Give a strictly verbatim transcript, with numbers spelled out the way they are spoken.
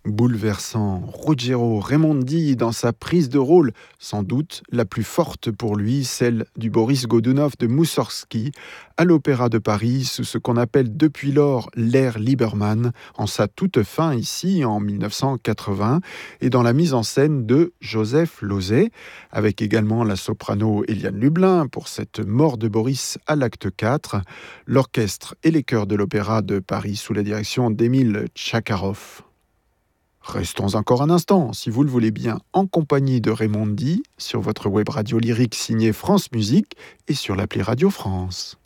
Bouleversant, Ruggiero Raimondi dans sa prise de rôle, sans doute la plus forte pour lui, celle du Boris Godunov de Moussorgsky, à l'Opéra de Paris, sous ce qu'on appelle depuis lors l'ère Liebermann, en sa toute fin ici, en dix-neuf cent quatre-vingts, et dans la mise en scène de Joseph Losey, avec également la soprano Éliane Lublin pour cette mort de Boris à l'acte quatre, l'orchestre et les chœurs de l'Opéra de Paris sous la direction d'Émile Tchakharov. Restons encore un instant, si vous le voulez bien, en compagnie de Raimondi, sur votre web radio lyrique signée France Musique et sur l'appli Radio France.